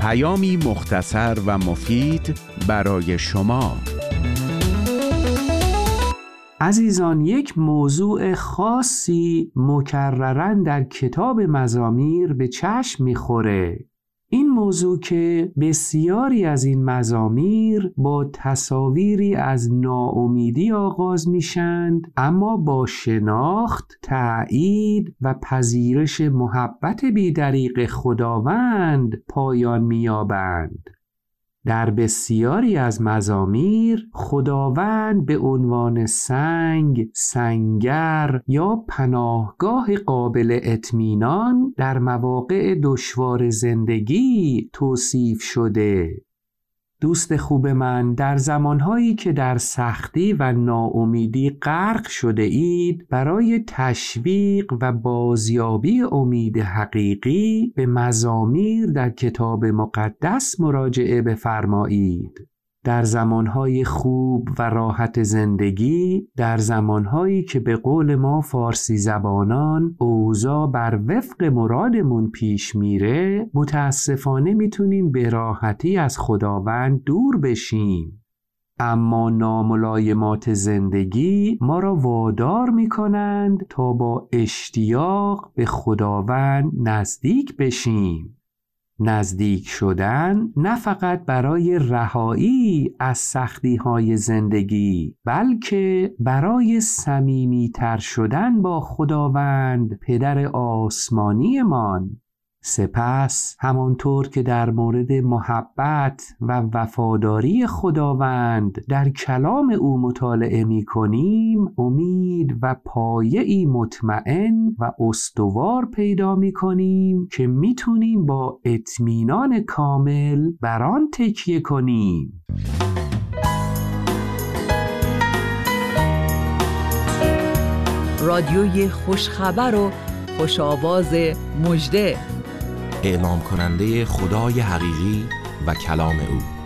پیامی مختصر و مفید برای شما. عزیزان، یک موضوع خاصی مکرراً در کتاب مزامیر به چشم می‌خوره. این موضوع که بسیاری از این مزامیر با تصاویری از ناامیدی آغاز میشند، اما با شناخت، تأیید و پذیرش محبت بی‌دریغ خداوند پایان می‌یابند. در بسیاری از مزامیر خداوند به عنوان سنگ، سنگر یا پناهگاه قابل اطمینان در مواقع دشوار زندگی توصیف شده. دوست خوب من، در زمانهایی که در سختی و ناامیدی غرق شده اید، برای تشویق و بازیابی امید حقیقی به مزامیر در کتاب مقدس مراجعه بفرمایید. در زمانهای خوب و راحت زندگی، در زمانهایی که به قول ما فارسی زبانان اوضاع بر وفق مرادمون پیش میره، متاسفانه میتونیم به راحتی از خداوند دور بشیم. اما ناملایمات زندگی ما را وادار میکنند تا با اشتیاق به خداوند نزدیک بشیم. نزدیک شدن نه فقط برای رهایی از سختی‌های زندگی، بلکه برای صمیمی‌تر شدن با خداوند پدر آسمانی مان. سپس همانطور که در مورد محبت و وفاداری خداوند در کلام او مطالعه می کنیم، امید و پایه‌ای مطمئن و استوار پیدا می کنیم که می تونیم با اطمینان کامل بر آن تکیه کنیم. رادیوی خوشخبر و خوش آواز مژده، اعلام کننده خدای حقیقی و کلام او.